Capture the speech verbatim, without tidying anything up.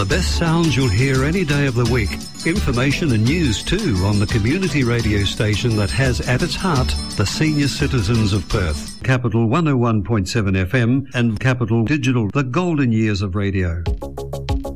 The best sounds you'll hear any day of the week. Information and news too on the community radio station that has at its heart the senior citizens of Perth. Capital one oh one point seven F M and Capital Digital, the golden years of radio.